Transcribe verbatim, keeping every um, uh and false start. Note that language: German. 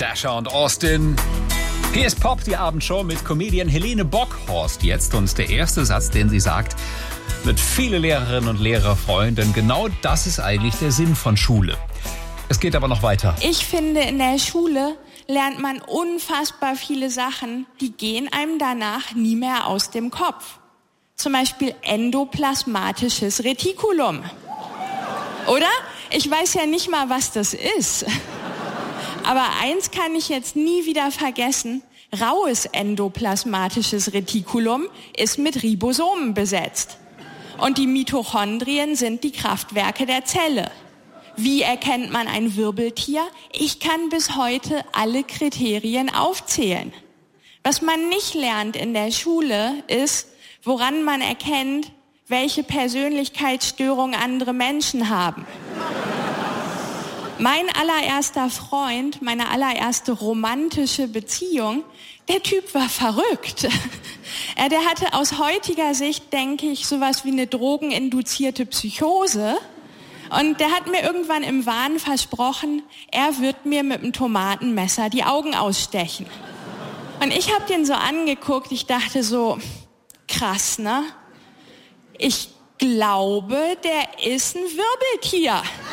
Dasher und Austin. Hier ist Pop, die Abendshow mit Comedian Helene Bockhorst jetzt. Und der erste Satz, den sie sagt, wird viele Lehrerinnen und Lehrer freuen, denn genau das ist eigentlich der Sinn von Schule. Es geht aber noch weiter. Ich finde, in der Schule lernt man unfassbar viele Sachen, die gehen einem danach nie mehr aus dem Kopf. Zum Beispiel endoplasmatisches Retikulum. Oder? Ich weiß ja nicht mal, was das ist. Aber eins kann ich jetzt nie wieder vergessen. Raues endoplasmatisches Retikulum ist mit Ribosomen besetzt. Und die Mitochondrien sind die Kraftwerke der Zelle. Wie erkennt man ein Wirbeltier? Ich kann bis heute alle Kriterien aufzählen. Was man nicht lernt in der Schule ist, woran man erkennt, welche Persönlichkeitsstörung andere Menschen haben. Mein allererster Freund, meine allererste romantische Beziehung, der Typ war verrückt. Er, der hatte aus heutiger Sicht, denke ich, sowas wie eine drogeninduzierte Psychose. Und der hat mir irgendwann im Wahn versprochen, er wird mir mit dem Tomatenmesser die Augen ausstechen. Und ich habe den so angeguckt, ich dachte so, krass, ne? Ich glaube, der ist ein Wirbeltier.